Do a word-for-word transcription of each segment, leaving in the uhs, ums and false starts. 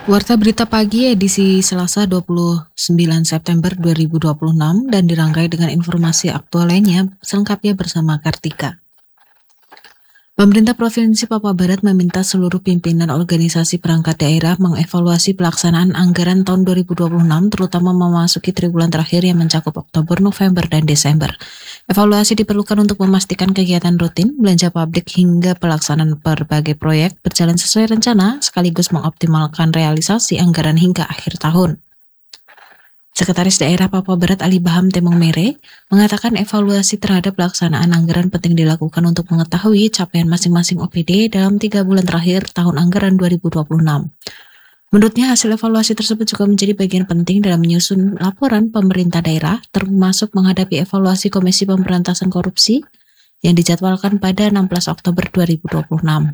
Warta Berita Pagi edisi Selasa dua puluh sembilan September dua ribu dua puluh enam dan dirangkai dengan informasi aktual lainnya selengkapnya bersama Kartika. Pemerintah Provinsi Papua Barat meminta seluruh pimpinan organisasi perangkat daerah mengevaluasi pelaksanaan anggaran tahun dua ribu dua puluh enam terutama memasuki triwulan terakhir yang mencakup Oktober, November, dan Desember. Evaluasi diperlukan untuk memastikan kegiatan rutin, belanja publik hingga pelaksanaan berbagai proyek berjalan sesuai rencana sekaligus mengoptimalkan realisasi anggaran hingga akhir tahun. Sekretaris Daerah Papua Barat Ali Baham Temong Mere mengatakan evaluasi terhadap pelaksanaan anggaran penting dilakukan untuk mengetahui capaian masing-masing O P D dalam tiga bulan terakhir tahun anggaran dua ribu dua puluh enam. Menurutnya hasil evaluasi tersebut juga menjadi bagian penting dalam menyusun laporan pemerintah daerah termasuk menghadapi evaluasi Komisi Pemberantasan Korupsi yang dijadwalkan pada enam belas Oktober dua ribu dua puluh enam.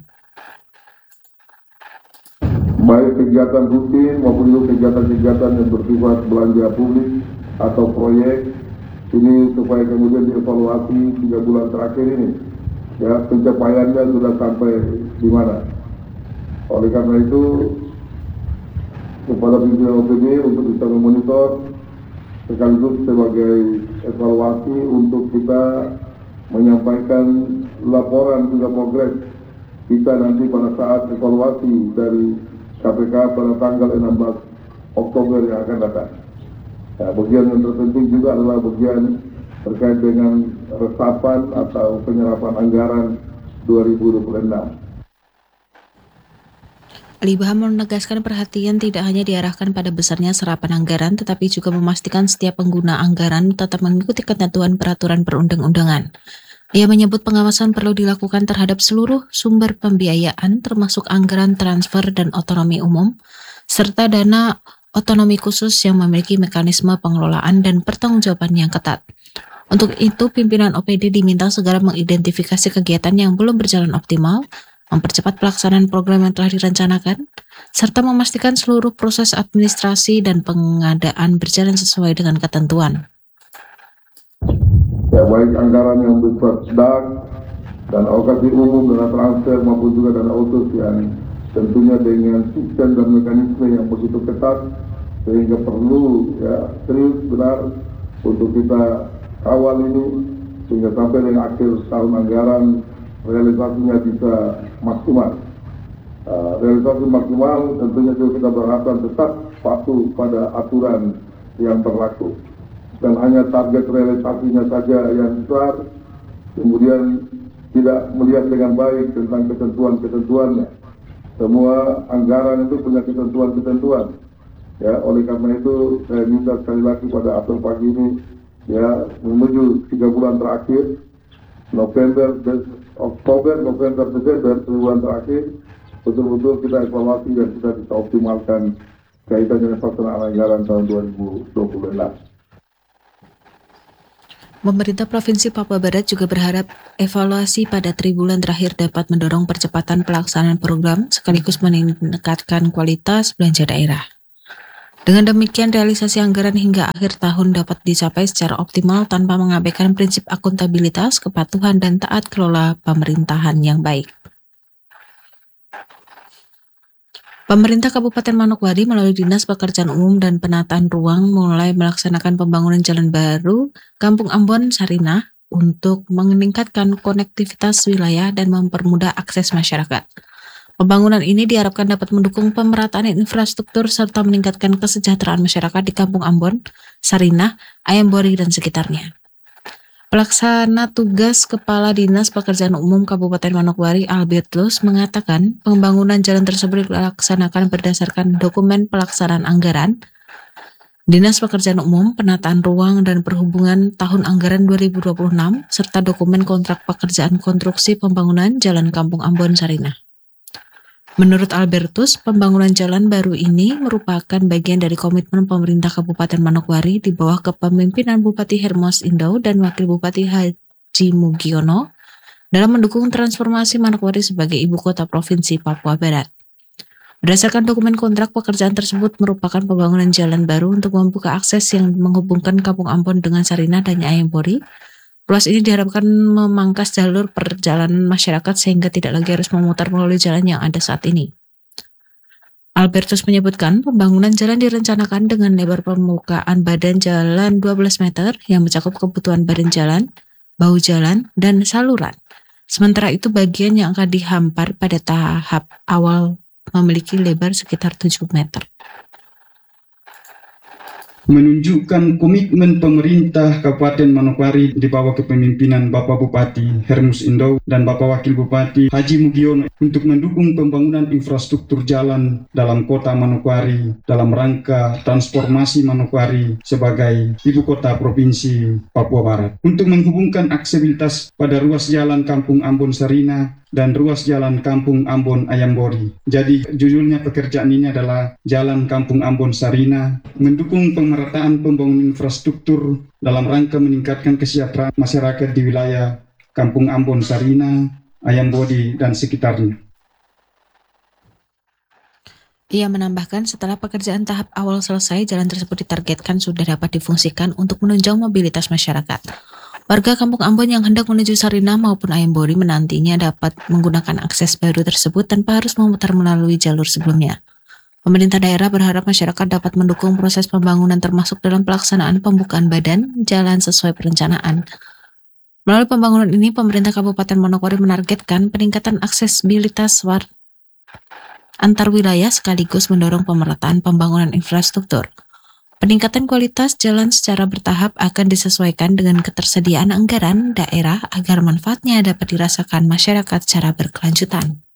Baik kegiatan rutin maupun juga kegiatan-kegiatan yang bersifat belanja publik atau proyek ini supaya kemudian dievaluasi tiga bulan terakhir ini ya pencapaiannya sudah sampai di mana. Oleh karena itu kepada pimpinan O P D untuk bisa memonitor sekaligus sebagai evaluasi untuk kita menyampaikan laporan juga progres kita nanti pada saat evaluasi dari K P K pada tanggal enam belas Oktober yang akan datang. Nah, bagian yang terpenting juga adalah bagian terkait dengan resapan atau penyerapan anggaran dua ribu dua puluh enam. Ali Baham menegaskan perhatian tidak hanya diarahkan pada besarnya serapan anggaran, tetapi juga memastikan setiap pengguna anggaran tetap mengikuti ketentuan peraturan perundang-undangan. Ia menyebut pengawasan perlu dilakukan terhadap seluruh sumber pembiayaan termasuk anggaran transfer dan otonomi umum, serta dana otonomi khusus yang memiliki mekanisme pengelolaan dan pertanggungjawaban yang ketat. Untuk itu, pimpinan O P D diminta segera mengidentifikasi kegiatan yang belum berjalan optimal, mempercepat pelaksanaan program yang telah direncanakan, serta memastikan seluruh proses administrasi dan pengadaan berjalan sesuai dengan ketentuan. Ya, baik anggaran yang bersifat sedang dan alokasi umum, dana transfer maupun juga dana otsus yang tentunya dengan sistem dan mekanisme yang begitu ketat sehingga perlu ya serius benar untuk kita kawal ini sehingga sampai dengan akhir tahun anggaran realisasinya bisa maksimal. Uh, realisasi maksimal tentunya juga kita berharapkan tetap patuh pada aturan yang berlaku. Dan hanya target realisasinya saja yang besar, kemudian tidak melihat dengan baik tentang ketentuan-ketentuannya. Semua anggaran itu punya ketentuan-ketentuan. Ya, oleh karena itu saya minta sekali lagi pada apel pagi ini, ya menuju tiga bulan terakhir, November, Oktober, November, Desember, bulan terakhir, betul-betul kita evaluasi dan kita bisa optimalkan kaitan dengan pelaksanaan anggaran tahun dua ribu dua puluh enam. Pemerintah Provinsi Papua Barat juga berharap evaluasi pada triwulan terakhir dapat mendorong percepatan pelaksanaan program sekaligus meningkatkan kualitas belanja daerah. Dengan demikian, realisasi anggaran hingga akhir tahun dapat dicapai secara optimal tanpa mengabaikan prinsip akuntabilitas, kepatuhan, dan taat kelola pemerintahan yang baik. Pemerintah Kabupaten Manokwari melalui Dinas Pekerjaan Umum dan Penataan Ruang mulai melaksanakan pembangunan jalan baru Kampung Ambon Sarinah untuk meningkatkan konektivitas wilayah dan mempermudah akses masyarakat. Pembangunan ini diharapkan dapat mendukung pemerataan infrastruktur serta meningkatkan kesejahteraan masyarakat di Kampung Ambon, Sarinah, Ayambori, dan sekitarnya. Pelaksana tugas Kepala Dinas Pekerjaan Umum Kabupaten Manokwari Albertus mengatakan pembangunan jalan tersebut dilaksanakan berdasarkan dokumen pelaksanaan anggaran Dinas Pekerjaan Umum, Penataan Ruang, dan Perhubungan tahun anggaran dua ribu dua puluh enam serta dokumen kontrak pekerjaan konstruksi pembangunan Jalan Kampung Ambon Sarinah. Menurut Albertus, pembangunan jalan baru ini merupakan bagian dari komitmen pemerintah Kabupaten Manokwari di bawah kepemimpinan Bupati Hermos Indo dan Wakil Bupati Haji Mugiono dalam mendukung transformasi Manokwari sebagai ibu kota Provinsi Papua Barat. Berdasarkan dokumen kontrak, pekerjaan tersebut merupakan pembangunan jalan baru untuk membuka akses yang menghubungkan Kampung Ambon dengan Sarinah dan Ayambori. Ruas ini diharapkan memangkas jalur perjalanan masyarakat sehingga tidak lagi harus memutar melalui jalan yang ada saat ini. Albertus menyebutkan pembangunan jalan direncanakan dengan lebar permukaan badan jalan dua belas meter yang mencakup kebutuhan badan jalan, bahu jalan, dan saluran. Sementara itu bagian yang akan dihampar pada tahap awal memiliki lebar sekitar tujuh meter. Menunjukkan komitmen pemerintah Kabupaten Manokwari di bawah kepemimpinan Bapak Bupati Hermus Indo dan Bapak Wakil Bupati Haji Mugiono untuk mendukung pembangunan infrastruktur jalan dalam kota Manokwari dalam rangka transformasi Manokwari sebagai ibu kota provinsi Papua Barat untuk menghubungkan aksesibilitas pada ruas jalan Kampung Ambon Sarina dan ruas jalan Kampung Ambon Ayambori. Jadi judulnya pekerjaan ini adalah Jalan Kampung Ambon Sarina, mendukung pemerataan pembangunan infrastruktur dalam rangka meningkatkan kesejahteraan masyarakat di wilayah Kampung Ambon Sarina, Ayambori, dan sekitarnya. Ia menambahkan setelah pekerjaan tahap awal selesai, jalan tersebut ditargetkan sudah dapat difungsikan untuk menunjang mobilitas masyarakat. Warga Kampung Ambon yang hendak menuju Sarina maupun Ayambori menantinya dapat menggunakan akses baru tersebut tanpa harus memutar melalui jalur sebelumnya. Pemerintah daerah berharap masyarakat dapat mendukung proses pembangunan termasuk dalam pelaksanaan pembukaan badan jalan sesuai perencanaan. Melalui pembangunan ini, pemerintah Kabupaten Manokwari menargetkan peningkatan aksesibilitas war antar wilayah sekaligus mendorong pemerataan pembangunan infrastruktur. Peningkatan kualitas jalan secara bertahap akan disesuaikan dengan ketersediaan anggaran daerah agar manfaatnya dapat dirasakan masyarakat secara berkelanjutan.